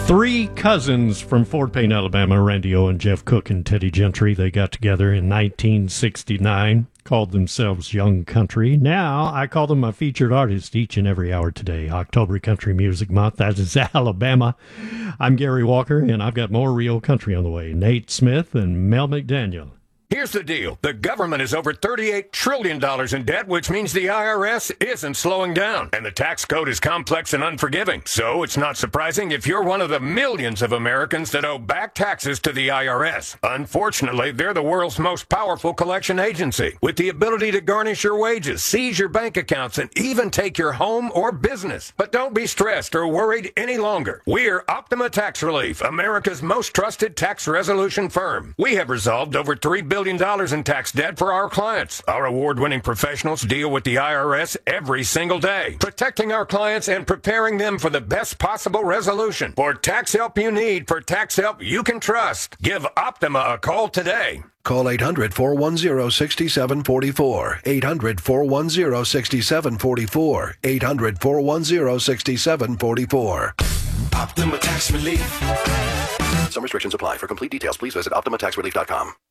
Three cousins from Fort Payne, Alabama, Randy Owen, Jeff Cook, and Teddy Gentry. They got together in 1969, called themselves Young Country. Now, I call them my featured artist each and every hour today. October Country Music Month, that is Alabama. I'm Gary Walker, and I've got more real country on the way. Nate Smith and Mel McDaniel. Here's the deal. The government is over $38 trillion in debt, which means the IRS isn't slowing down. And the tax code is complex and unforgiving. So it's not surprising if you're one of the millions of Americans that owe back taxes to the IRS. Unfortunately, they're the world's most powerful collection agency, with the ability to garnish your wages, seize your bank accounts, and even take your home or business. But don't be stressed or worried any longer. We're Optima Tax Relief, America's most trusted tax resolution firm. We have resolved over $3 billion in tax debt for our clients. Our award-winning professionals deal with the IRS every single day, protecting our clients and preparing them for the best possible resolution. For tax help you need, for tax help you can trust, give Optima a call today. Call 800-410-6744. 800-410-6744. 800-410-6744. Optima Tax Relief. Some restrictions apply. For complete details, please visit OptimaTaxRelief.com.